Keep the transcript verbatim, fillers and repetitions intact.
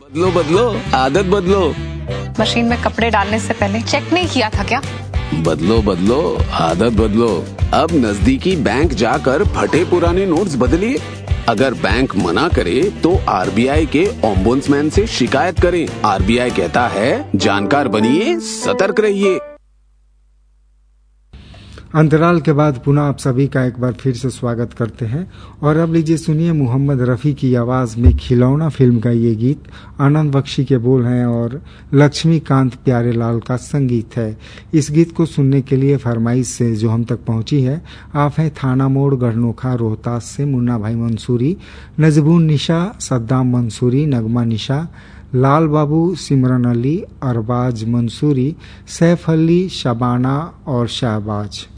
बदलो बदलो आदत बदलो। मशीन में कपड़े डालने से पहले चेक नहीं किया था क्या? बदलो बदलो आदत बदलो। अब नजदीकी बैंक जाकर फटे पुराने नोट्स बदलिए। अगर बैंक मना करे तो आरबीआई के ओम्बुड्समैन से शिकायत करें। आरबीआई कहता है जानकार बनिए, सतर्क रहिए। अंतराल के बाद पुनः आप सभी का एक बार फिर से स्वागत करते हैं और अब लीजिए सुनिए मोहम्मद रफ़ी की आवाज़ में खिलौना फिल्म का ये गीत। आनंद बख्शी के बोल हैं और लक्ष्मीकांत प्यारेलाल का संगीत है। इस गीत को सुनने के लिए फरमाइश से जो हम तक पहुंची है, आप हैं थाना मोड़ गढ़नोखा रोहतास से मुन्ना भाई मंसूरी, नजबून निशा, सद्दाम मंसूरी, नगमा निशा, लाल बाबू, सिमरन अली, अरबाज मंसूरी, सैफ अली, शबाना और शाहबाज।